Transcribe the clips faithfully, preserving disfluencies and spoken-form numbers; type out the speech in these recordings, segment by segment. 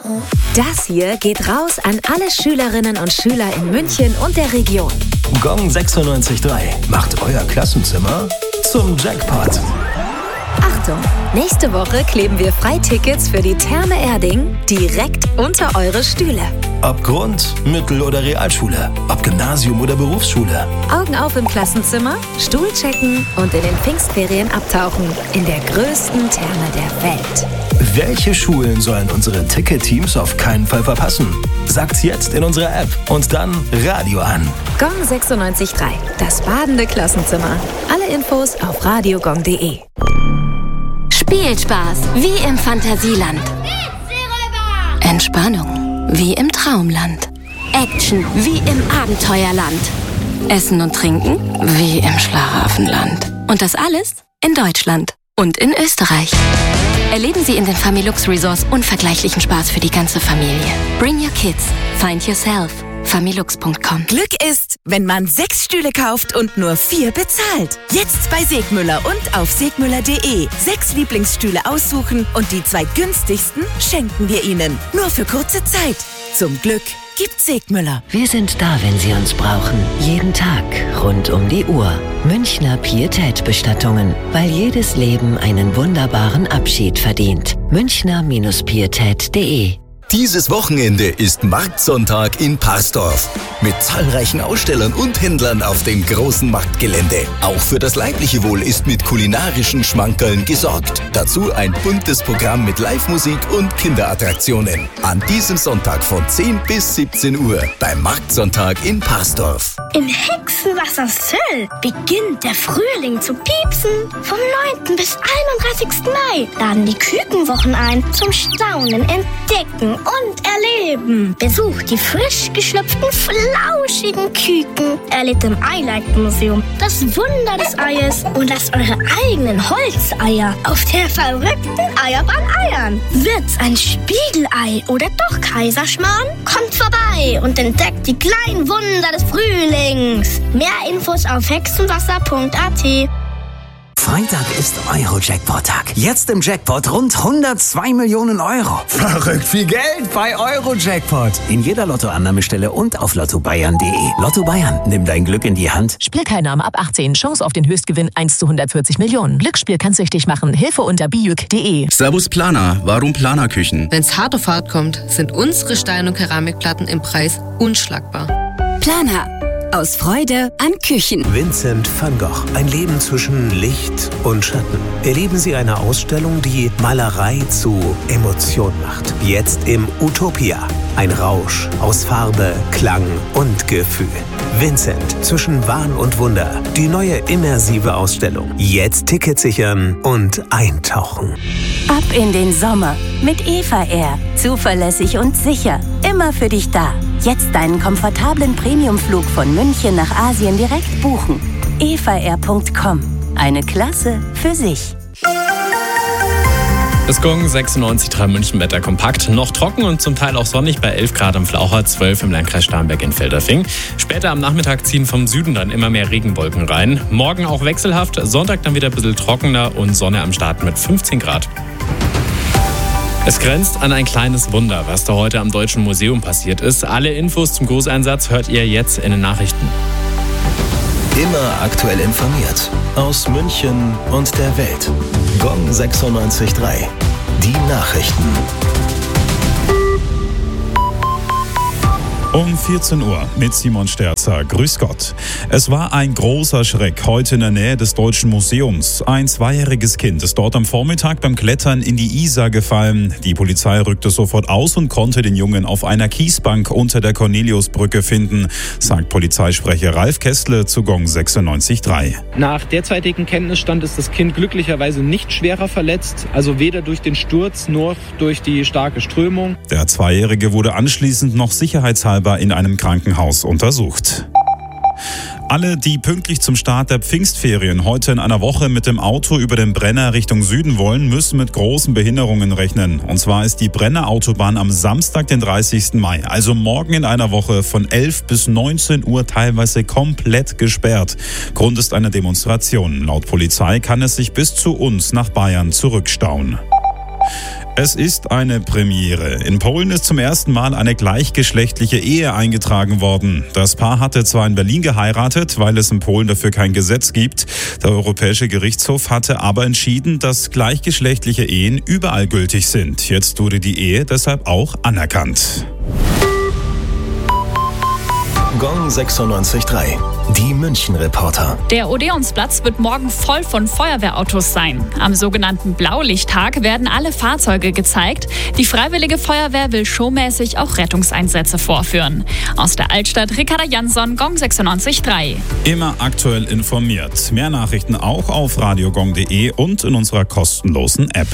Das hier geht raus an alle Schülerinnen und Schüler in München und der Region. Gong sechsundneunzig Komma drei macht euer Klassenzimmer zum Jackpot. Achtung, nächste Woche kleben wir Freitickets für die Therme Erding direkt unter eure Stühle. Ob Grund-, Mittel- oder Realschule, ob Gymnasium oder Berufsschule. Augen auf im Klassenzimmer, Stuhl checken und in den Pfingstferien abtauchen in der größten Therme der Welt. Welche Schulen sollen unsere Ticket-Teams auf keinen Fall verpassen? Sagt's jetzt in unserer App und dann Radio an. Gong sechsundneunzig Komma drei, das badende Klassenzimmer. Alle Infos auf radiogong punkt de. Spielspaß, wie im Fantasieland. Entspannung, wie im Traumland. Action, wie im Abenteuerland. Essen und Trinken, wie im Schlaraffenland. Und das alles in Deutschland und in Österreich. Erleben Sie in den Familux Resorts unvergleichlichen Spaß für die ganze Familie. Bring your kids, find yourself. familux punkt com. Glück ist, wenn man sechs Stühle kauft und nur vier bezahlt. Jetzt bei Segmüller und auf segmüller punkt de. Sechs Lieblingsstühle aussuchen und die zwei günstigsten schenken wir Ihnen. Nur für kurze Zeit. Zum Glück gibt Segmüller. Wir sind da, wenn Sie uns brauchen. Jeden Tag, rund um die Uhr. Münchner Pietätbestattungen. Weil jedes Leben einen wunderbaren Abschied verdient. Münchner Pietäd punkt de. Dieses Wochenende ist Marktsonntag in Parsdorf. Mit zahlreichen Ausstellern und Händlern auf dem großen Marktgelände. Auch für das leibliche Wohl ist mit kulinarischen Schmankerln gesorgt. Dazu ein buntes Programm mit Live-Musik und Kinderattraktionen. An diesem Sonntag von zehn bis siebzehn Uhr beim Marktsonntag in Parsdorf. Im Hexenwasser Söll beginnt der Frühling zu piepsen. Vom neunten bis einunddreißigsten Mai laden die Kükenwochen ein zum Staunen, Entdecken und Erleben. Besucht die frisch geschlüpften, flauschigen Küken. Erlebt im Eileitmuseum das Wunder des Eies und lasst eure eigenen Holzeier auf der verrückten Eierbahn eiern. Wird's ein Spiegelei oder doch Kaiserschmarrn? Kommt vorbei und entdeckt die kleinen Wunder des Frühlings. Mehr Infos auf hexenwasser punkt a t. Freitag ist Euro-Jackpot-Tag. Jetzt im Jackpot rund hundertzwei Millionen Euro. Verrückt viel Geld bei Euro-Jackpot. In jeder Lottoannahmestelle und auf lotto bayern punkt de. Lotto Bayern, nimm dein Glück in die Hand. Spielteilnahme ab achtzehn. Chance auf den Höchstgewinn eins zu hundertvierzig Millionen. Glücksspiel kann süchtig machen. Hilfe unter bijuk punkt de. Servus Planer. Warum Planerküchen? Wenn's hart auf hart kommt, sind unsere Stein- und Keramikplatten im Preis unschlagbar. Planer. Aus Freude an Küchen. Vincent van Gogh. Ein Leben zwischen Licht und Schatten. Erleben Sie eine Ausstellung, die Malerei zu Emotion macht. Jetzt im Utopia. Ein Rausch aus Farbe, Klang und Gefühl. Vincent zwischen Wahn und Wunder. Die neue immersive Ausstellung. Jetzt Ticket sichern und eintauchen. Ab in den Sommer mit Eva Air. Zuverlässig und sicher. Immer für dich da. Jetzt deinen komfortablen Premiumflug von München nach Asien direkt buchen. eva air punkt com. Eine Klasse für sich. Das Gong sechsundneunzig Komma drei München Wetter kompakt, noch trocken und zum Teil auch sonnig bei elf Grad am Flaucher, zwölf im Landkreis Starnberg in Felderfing. Später am Nachmittag ziehen vom Süden dann immer mehr Regenwolken rein. Morgen auch wechselhaft, Sonntag dann wieder ein bisschen trockener und Sonne am Start mit fünfzehn Grad. Es grenzt an ein kleines Wunder, was da heute am Deutschen Museum passiert ist. Alle Infos zum Großeinsatz hört ihr jetzt in den Nachrichten. Immer aktuell informiert. Aus München und der Welt. Gong sechsundneunzig Komma drei. Die Nachrichten. Um vierzehn Uhr mit Simon Sterzer. Grüß Gott. Es war ein großer Schreck heute in der Nähe des Deutschen Museums. Ein zweijähriges Kind ist dort am Vormittag beim Klettern in die Isar gefallen. Die Polizei rückte sofort aus und konnte den Jungen auf einer Kiesbank unter der Corneliusbrücke finden, sagt Polizeisprecher Ralf Kessle zu Gong sechsundneunzig Komma drei. Nach derzeitigem Kenntnisstand ist das Kind glücklicherweise nicht schwerer verletzt, also weder durch den Sturz noch durch die starke Strömung. Der Zweijährige wurde anschließend noch sicherheitshalber in einem Krankenhaus untersucht. Alle, die pünktlich zum Start der Pfingstferien heute in einer Woche mit dem Auto über den Brenner Richtung Süden wollen, müssen mit großen Behinderungen rechnen. Und zwar ist die Brenner-Autobahn am Samstag, den dreißigsten Mai, also morgen in einer Woche von elf bis neunzehn Uhr teilweise komplett gesperrt. Grund ist eine Demonstration. Laut Polizei kann es sich bis zu uns nach Bayern zurückstauen. Es ist eine Premiere. In Polen ist zum ersten Mal eine gleichgeschlechtliche Ehe eingetragen worden. Das Paar hatte zwar in Berlin geheiratet, weil es in Polen dafür kein Gesetz gibt. Der Europäische Gerichtshof hatte aber entschieden, dass gleichgeschlechtliche Ehen überall gültig sind. Jetzt wurde die Ehe deshalb auch anerkannt. Gong sechsundneunzig Komma drei. Die München-Reporter. Der Odeonsplatz wird morgen voll von Feuerwehrautos sein. Am sogenannten Blaulichttag werden alle Fahrzeuge gezeigt. Die Freiwillige Feuerwehr will showmäßig auch Rettungseinsätze vorführen. Aus der Altstadt Ricarda Jansson, Gong sechsundneunzig Komma drei. Immer aktuell informiert. Mehr Nachrichten auch auf radiogong punkt de und in unserer kostenlosen App.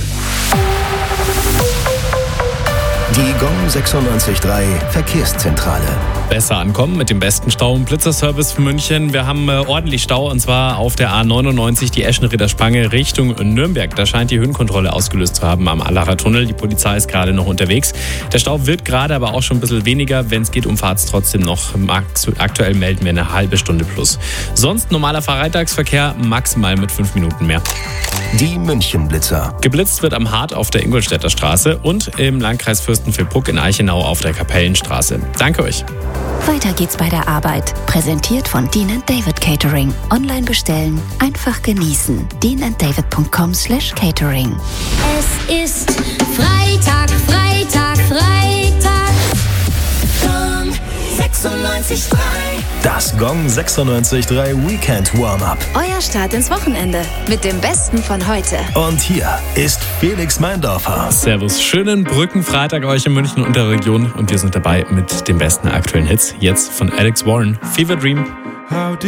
Die Gong sechsundneunzig Komma drei Verkehrszentrale. Besser ankommen mit dem besten Stau- und Blitzerservice für München. Wir haben äh, ordentlich Stau und zwar auf der A neunundneunzig, die Eschenrieder Spange Richtung Nürnberg. Da scheint die Höhenkontrolle ausgelöst zu haben am Allacher Tunnel. Die Polizei ist gerade noch unterwegs. Der Stau wird gerade aber auch schon ein bisschen weniger. Wenn es geht, umfahrt es trotzdem noch. Aktuell melden wir eine halbe Stunde plus. Sonst normaler Freitagsverkehr maximal mit fünf Minuten mehr. Die München-Blitzer. Geblitzt wird am Hart auf der Ingolstädter Straße und im Landkreis Fürstenfeldbruck in Eichenau auf der Kapellenstraße. Danke euch. Weiter geht's bei der Arbeit. Präsentiert von Dean and David Catering. Online bestellen, einfach genießen. dean and david punkt com slash catering. Es ist Freitag, Freitag, Freitag. Gong sechsundneunzig Komma drei. Das Gong sechsundneunzig Komma drei Weekend Warm-Up. Euer Start ins Wochenende mit dem Besten von heute. Und hier ist Felix Meindorfer. Servus, schönen Brückenfreitag euch in München und der Region. Und wir sind dabei mit den besten aktuellen Hits. Jetzt von Alex Warren, Fever Dream.